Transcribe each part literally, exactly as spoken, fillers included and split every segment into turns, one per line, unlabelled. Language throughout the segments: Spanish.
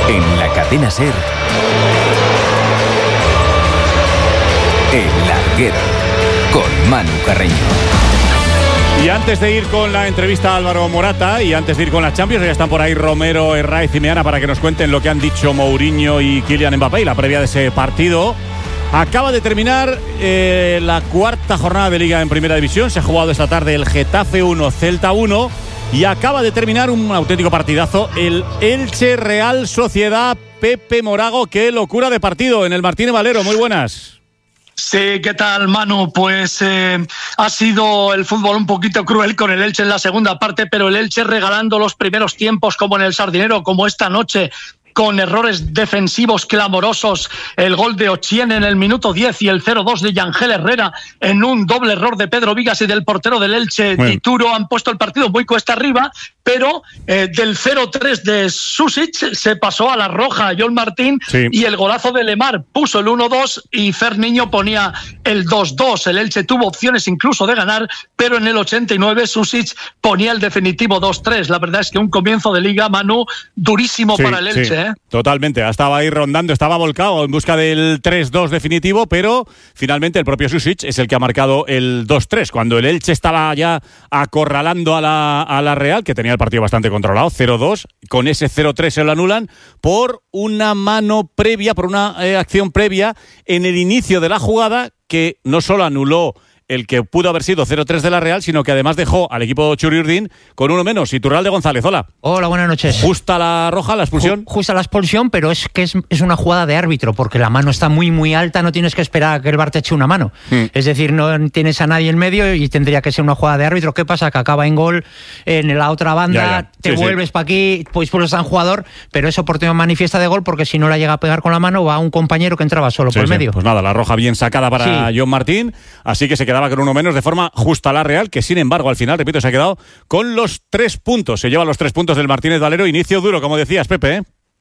En la cadena SER, El Larguero, con Manu Carreño.
Y antes de ir con la entrevista a Álvaro Morata y antes de ir con la Champions, ya están por ahí Romero, Herraiz y Meana para que nos cuenten lo que han dicho Mourinho y Kylian Mbappé y la previa de ese partido. Acaba de terminar eh, la cuarta jornada de Liga en Primera División. Se ha jugado esta tarde el Getafe uno, Celta uno. Y acaba de terminar un auténtico partidazo, el Elche Real Sociedad. Pepe Morago, qué locura de partido en el Martínez Valero. Muy buenas.
Sí, ¿qué tal, Manu? Pues eh, ha sido el fútbol un poquito cruel con el Elche en la segunda parte, pero el Elche regalando los primeros tiempos como en el Sardinero, como esta noche, con errores defensivos clamorosos, el gol de Ochieng en el minuto diez y el cero dos de Yangel Herrera en un doble error de Pedro Vigas y del portero del Elche, bueno. Dituro, han puesto el partido muy cuesta arriba, pero eh, del cero tres de Susic se pasó a la roja John Martín, sí. Y el golazo de Lemar puso el uno dos y Fer Niño ponía el dos dos. El Elche tuvo opciones incluso de ganar, pero en el ochenta y nueve Susic ponía el definitivo dos tres. La verdad es que un comienzo de liga, Manu, durísimo sí, para el Elche.
Sí.
¿eh?
Totalmente, estaba ahí rondando, estaba volcado en busca del tres dos definitivo, pero finalmente el propio Susic es el que ha marcado el dos tres, cuando el Elche estaba ya acorralando a la, a la Real, que tenía el partido bastante controlado, cero dos, con ese cero tres se lo anulan por una mano previa, por una eh, acción previa en el inicio de la jugada que no solo anuló el que pudo haber sido cero tres de la Real, sino que además dejó al equipo Churiurdin con uno menos. Iturralde González, hola.
Hola, buenas noches.
Justa la roja, la expulsión.
Justa la expulsión, pero es que es, es una jugada de árbitro, porque la mano está muy, muy alta, no tienes que esperar a que el V A R te eche una mano. Mm. Es decir, no tienes a nadie en medio y tendría que ser una jugada de árbitro. ¿Qué pasa? Que acaba en gol en la otra banda, ya, ya. te sí, vuelves sí. para aquí, pues por a un jugador, pero es oportunidad manifiesta de gol, porque si no la llega a pegar con la mano, va a un compañero que entraba solo sí, por el sí. medio.
Pues nada, la roja bien sacada para sí. John Martín, así que se quedaba con uno menos de forma justa la Real, que sin embargo al final, repito, se ha quedado con los tres puntos. Se lleva los tres puntos del Martínez Valero. Inicio duro, como decías, Pepe, ¿eh?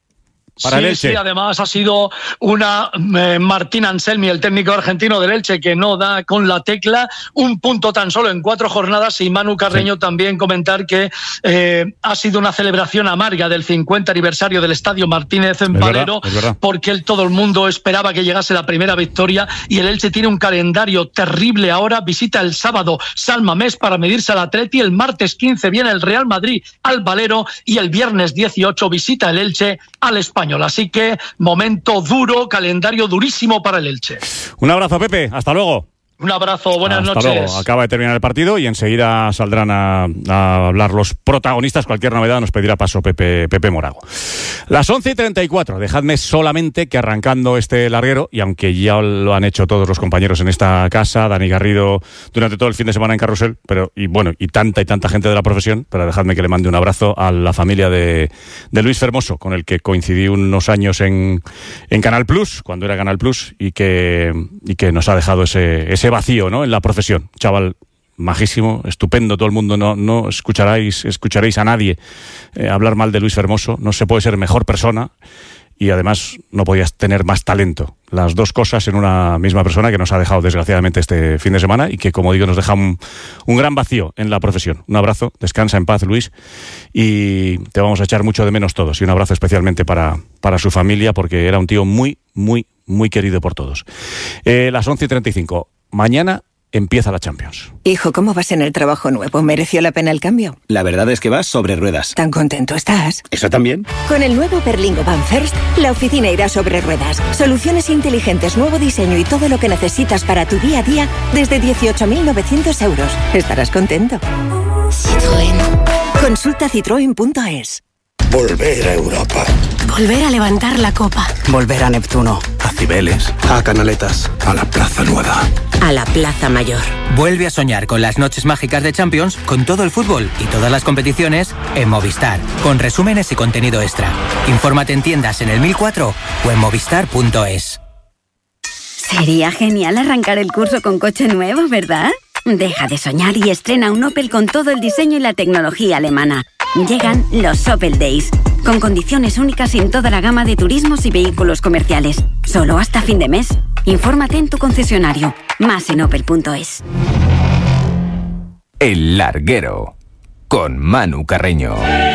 Para
sí,
el Elche.
Sí, además ha sido una eh, Martín Anselmi, el técnico argentino del Elche, que no da con la tecla, un punto tan solo en cuatro jornadas. Y Manu Carreño sí. también comentar que eh, ha sido una celebración amarga del cincuenta aniversario del Estadio Martínez en Valero, porque él, todo el mundo esperaba que llegase la primera victoria, y el Elche tiene un calendario terrible ahora. Visita el sábado San Mamés para medirse al Atleti, el martes quince viene el Real Madrid al Valero y el viernes dieciocho visita el Elche al Español. Así que momento duro, calendario durísimo para el Elche.
Un abrazo, Pepe, hasta luego.
Un abrazo, buenas
Hasta
noches.
Luego. Acaba de terminar el partido y enseguida saldrán a, a hablar los protagonistas. Cualquier novedad nos pedirá paso Pepe, Pepe Morago. Las once y treinta y cuatro. Dejadme solamente que arrancando este larguero, y aunque ya lo han hecho todos los compañeros en esta casa, Dani Garrido durante todo el fin de semana en Carrusel, pero y bueno, y tanta y tanta gente de la profesión, pero dejadme que le mande un abrazo a la familia de, de Luis Fermoso, con el que coincidí unos años en, en Canal Plus, cuando era Canal Plus, y que, y que nos ha dejado ese, ese vacío, ¿no?, en la profesión. Chaval majísimo, estupendo, todo el mundo, no, no escucharéis, escucharéis a nadie eh, hablar mal de Luis Fermoso. No se puede ser mejor persona y además no podías tener más talento. Las dos cosas en una misma persona, que nos ha dejado desgraciadamente este fin de semana y que, como digo, nos deja un, un gran vacío en la profesión. Un abrazo, descansa en paz, Luis, y te vamos a echar mucho de menos todos, y un abrazo especialmente para, para su familia, porque era un tío muy, muy, muy querido por todos. Eh, las once y treinta y cinco. Mañana empieza la Champions.
Hijo, ¿cómo vas en el trabajo nuevo? ¿Mereció la pena el cambio?
La verdad es que vas sobre ruedas.
¿Tan contento estás?
¿Eso también?
Con el nuevo Berlingo Van First, la oficina irá sobre ruedas. Soluciones inteligentes, nuevo diseño y todo lo que necesitas para tu día a día desde dieciocho mil novecientos euros. Estarás contento. Citroën. Consulta citroen punto es.
Volver a Europa.
Volver a levantar la copa.
Volver a Neptuno.
A Cibeles. A Canaletas. A la Plaza Nueva.
A la Plaza Mayor.
Vuelve a soñar con las noches mágicas de Champions, con todo el fútbol y todas las competiciones en Movistar, con resúmenes y contenido extra. Infórmate en tiendas en el mil cuatro o en movistar punto es.
Sería genial arrancar el curso con coche nuevo, ¿verdad? Deja de soñar y estrena un Opel con todo el diseño y la tecnología alemana. Llegan los Opel Days, con condiciones únicas en toda la gama de turismos y vehículos comerciales. Solo hasta fin de mes. Infórmate en tu concesionario. Más en opel punto es.
El Larguero, con Manu Carreño.